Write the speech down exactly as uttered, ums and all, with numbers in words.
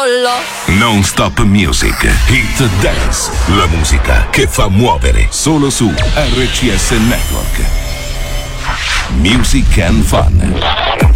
pollo. Non Stop Music, Hit Dance, la musica che fa muovere, solo su R C S Network. Music and Fun.